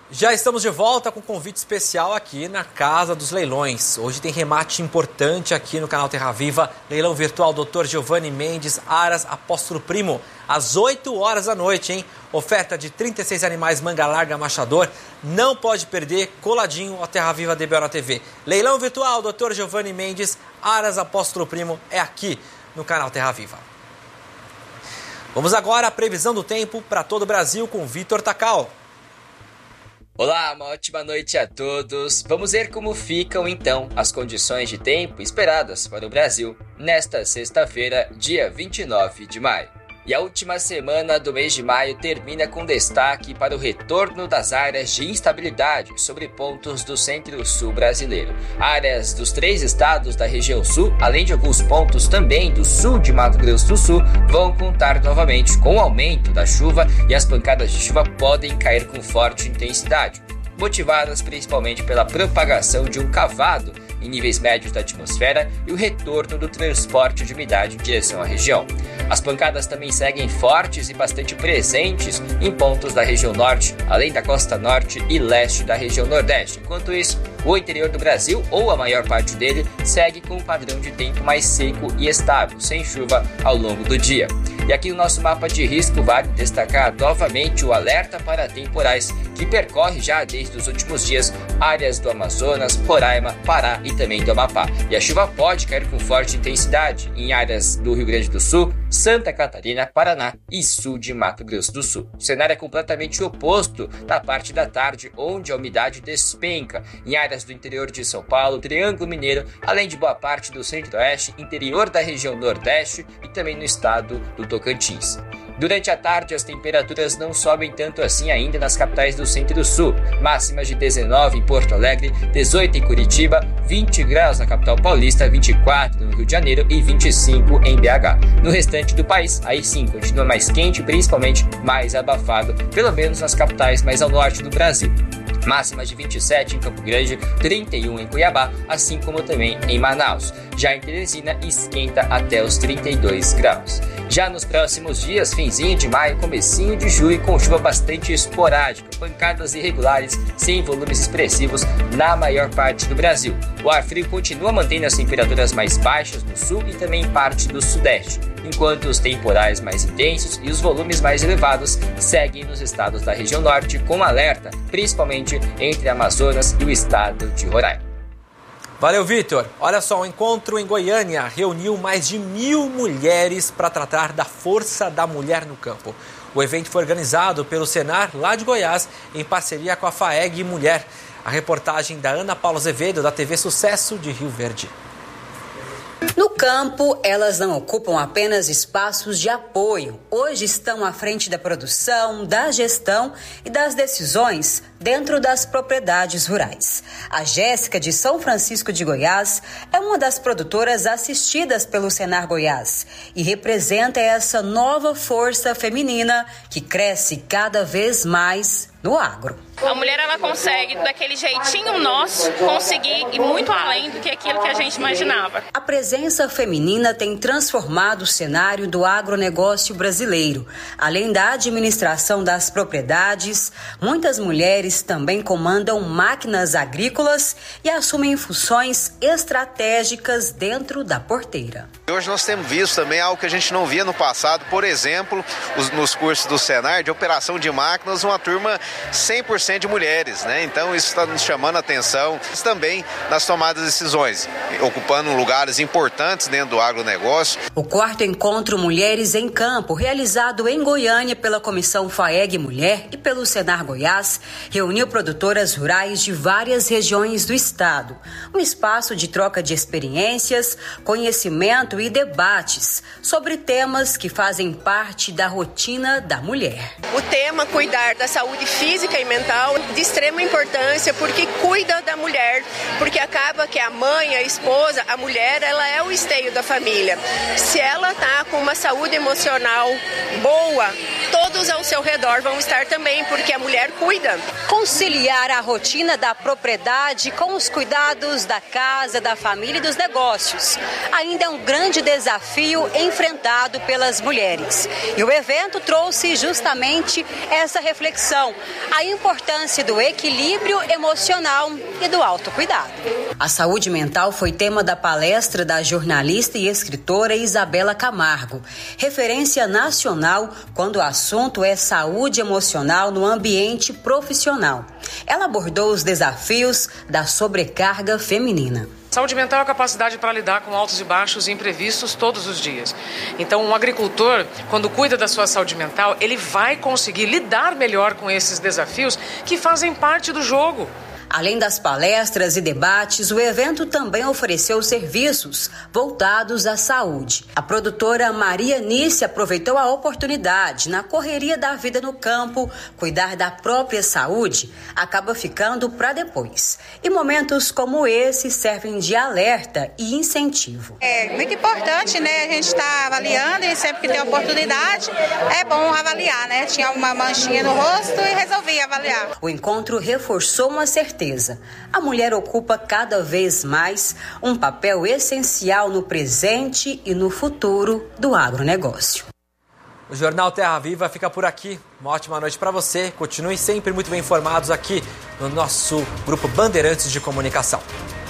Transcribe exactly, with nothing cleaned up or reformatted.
Já estamos de volta com um convite especial aqui na Casa dos Leilões. Hoje tem remate importante aqui no canal Terra Viva. Leilão virtual doutor Giovanni Mendes, Aras Apóstolo Primo, às oito horas da noite, hein? Oferta de trinta e seis animais manga larga machador. Não pode perder, coladinho ao Terra Viva D B O na T V. Leilão virtual doutor Giovanni Mendes, Aras Apóstolo Primo, é aqui no canal Terra Viva. Vamos agora à previsão do tempo para todo o Brasil com Vitor Tacal. Olá, uma ótima noite a todos. Vamos ver como ficam então as condições de tempo esperadas para o Brasil nesta sexta-feira, dia vinte e nove de maio. E a última semana do mês de maio termina com destaque para o retorno das áreas de instabilidade sobre pontos do centro-sul brasileiro. Áreas dos três estados da região sul, além de alguns pontos também do sul de Mato Grosso do Sul, vão contar novamente com o aumento da chuva e as pancadas de chuva podem cair com forte intensidade, motivadas principalmente pela propagação de um cavado em níveis médios da atmosfera e o retorno do transporte de umidade em direção à região. As pancadas também seguem fortes e bastante presentes em pontos da região norte, além da costa norte e leste da região nordeste. Enquanto isso, o interior do Brasil, ou a maior parte dele, segue com um padrão de tempo mais seco e estável, sem chuva ao longo do dia. E aqui no nosso mapa de risco vale destacar novamente o alerta para temporais, que percorre já desde os últimos dias áreas do Amazonas, Roraima, Pará e também do Amapá. E a chuva pode cair com forte intensidade em áreas do Rio Grande do Sul, Santa Catarina, Paraná e sul de Mato Grosso do Sul. O cenário é completamente oposto na parte da tarde, onde a umidade despenca em áreas do interior de São Paulo, Triângulo Mineiro, além de boa parte do centro-oeste, interior da região nordeste e também no estado do Tocantins. Durante a tarde, as temperaturas não sobem tanto assim ainda nas capitais do centro-sul. Máximas de dezenove em Porto Alegre, dezoito em Curitiba, vinte graus na capital paulista, vinte e quatro no Rio de Janeiro e vinte e cinco em B H. No restante do país, aí sim, continua mais quente e principalmente mais abafado, pelo menos nas capitais mais ao norte do Brasil. Máximas de vinte e sete em Campo Grande, trinta e um em Cuiabá, assim como também em Manaus. Já em Teresina, esquenta até os trinta e dois graus. Já nos próximos dias, finzinho de maio, comecinho de julho, com chuva bastante esporádica, pancadas irregulares, sem volumes expressivos na maior parte do Brasil. O ar frio continua mantendo as temperaturas mais baixas no sul e também em parte do sudeste, enquanto os temporais mais intensos e os volumes mais elevados seguem nos estados da região norte, com alerta, principalmente entre Amazonas e o estado de Roraima. Valeu, Vitor. Olha só, o encontro em Goiânia reuniu mais de mil mulheres para tratar da força da mulher no campo. O evento foi organizado pelo Senar, lá de Goiás, em parceria com a FAEG Mulher. A reportagem da Ana Paula Azevedo, da T V Sucesso de Rio Verde. No campo, elas não ocupam apenas espaços de apoio. Hoje estão à frente da produção, da gestão e das decisões dentro das propriedades rurais. A Jéssica, de São Francisco de Goiás, é uma das produtoras assistidas pelo Senar Goiás e representa essa nova força feminina que cresce cada vez mais no agro. A mulher, ela consegue, daquele jeitinho nosso, conseguir ir muito além do que aquilo que a gente imaginava. A presença feminina tem transformado o cenário do agronegócio brasileiro. Além da administração das propriedades, muitas mulheres também comandam máquinas agrícolas e assumem funções estratégicas dentro da porteira. Hoje nós temos visto também algo que a gente não via no passado, por exemplo, os, nos cursos do Senar, de operação de máquinas, uma turma cem por cento de mulheres, né? Então isso está nos chamando a atenção também nas tomadas de decisões, ocupando lugares importantes dentro do agronegócio. O quarto encontro Mulheres em Campo, realizado em Goiânia pela Comissão FAEG Mulher e pelo Senar Goiás, reuniu produtoras rurais de várias regiões do estado. Um espaço de troca de experiências, conhecimento e debates sobre temas que fazem parte da rotina da mulher. O tema cuidar da saúde física e mental de extrema importância, porque cuida da mulher, porque acaba que a mãe, a esposa, a mulher, ela é o esteio da família. Se ela tá com uma saúde emocional boa, todos ao seu redor vão estar também, porque a mulher cuida. Conciliar a rotina da propriedade com os cuidados da casa, da família e dos negócios ainda é um grande desafio enfrentado pelas mulheres. E o evento trouxe justamente essa reflexão, a importância do equilíbrio emocional e do autocuidado. A saúde mental foi tema da palestra da jornalista e escritora Isabela Camargo, referência nacional quando o assunto é saúde emocional no ambiente profissional. Ela abordou os desafios da sobrecarga feminina. Saúde mental é a capacidade para lidar com altos e baixos e imprevistos todos os dias. Então, um agricultor, quando cuida da sua saúde mental, ele vai conseguir lidar melhor com esses desafios que fazem parte do jogo. Além das palestras e debates, o evento também ofereceu serviços voltados à saúde. A produtora Maria Nice aproveitou a oportunidade. Na correria da vida no campo, cuidar da própria saúde acaba ficando para depois. E momentos como esse servem de alerta e incentivo. É muito importante, né? A gente está avaliando e sempre que tem oportunidade é bom avaliar, né? Tinha uma manchinha no rosto e resolvi avaliar. O encontro reforçou uma certeza. A mulher ocupa cada vez mais um papel essencial no presente e no futuro do agronegócio. O Jornal Terra Viva fica por aqui. Uma ótima noite para você. Continue sempre muito bem informados aqui no nosso grupo Bandeirantes de Comunicação.